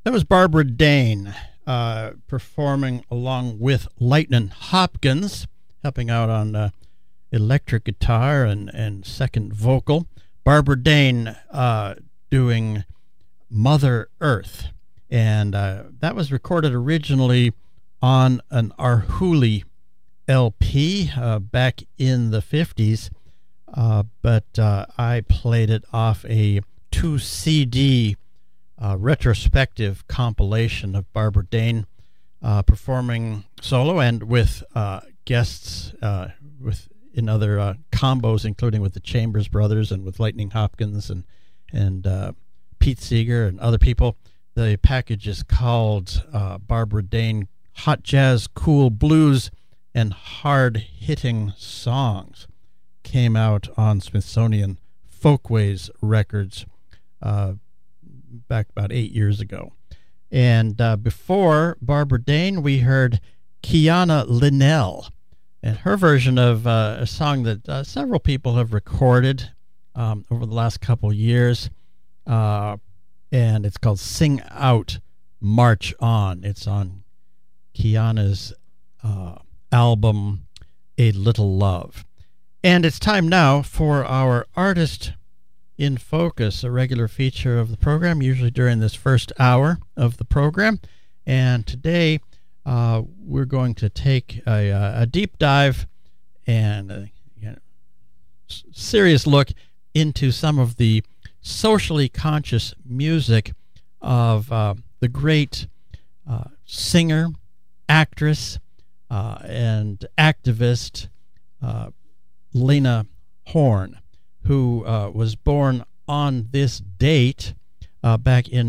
That was Barbara Dane performing along with Lightnin' Hopkins, helping out on electric guitar and second vocal. Barbara Dane doing Mother Earth. And that was recorded originally on an Arhoolie LP back in the 50s. But I played it off a 2-CD retrospective compilation of Barbara Dane performing solo and with guests in other combos, including with the Chambers Brothers and with Lightning Hopkins and Pete Seeger and other people. The package is called Barbara Dane Hot Jazz, Cool Blues, and Hard-Hitting Songs. Came out on Smithsonian Folkways Records back about 8 years ago. And before Barbara Dane, we heard Kiana Linnell and her version of a song that several people have recorded over the last couple years. And it's called Sing Out, March On. It's on Kiana's album, A Little Love. And it's time now for our Artist in Focus, a regular feature of the program, usually during this first hour of the program. And today we're going to take a deep dive and a serious look into some of the socially conscious music of the great singer, actress, and activist Lena Horne, who was born on this date back in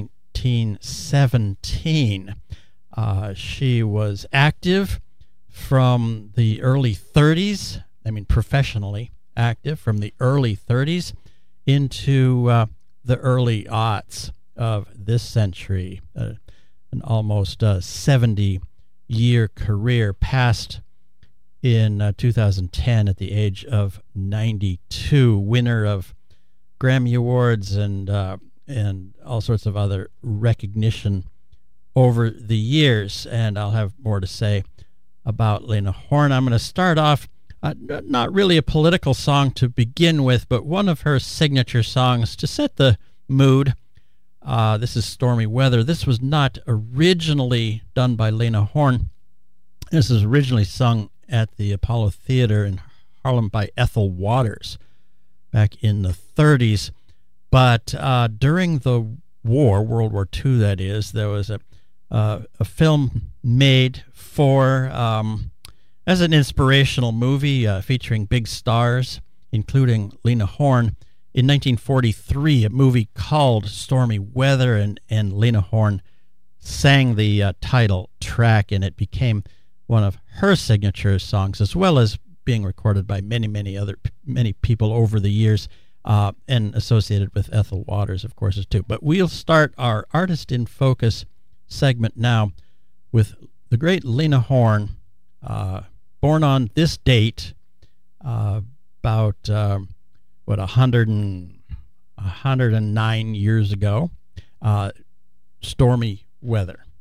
1917. She was active from the early 30s, professionally active from the early 30s into the early aughts of this century. An almost 70-year career, passed in 2010 at the age of 92, winner of Grammy Awards and all sorts of other recognition over the years. And I'll have more to say about Lena Horne. I'm going to start off, not really a political song to begin with, but one of her signature songs to set the mood. This is Stormy Weather. This was not originally done by Lena Horne. This was originally sung at the Apollo Theater in Harlem by Ethel Waters back in the 30s. But during the war, World War II that is, there was a film made for, as an inspirational movie featuring big stars, including Lena Horne. In 1943, a movie called Stormy Weather, and Lena Horne sang the title track, and it became one of her signature songs, as well as being recorded by many people over the years, and associated with Ethel Waters, of course, too. But we'll start our Artist in Focus segment now with the great Lena Horne, born on this date, about 109 years ago. Stormy Weather.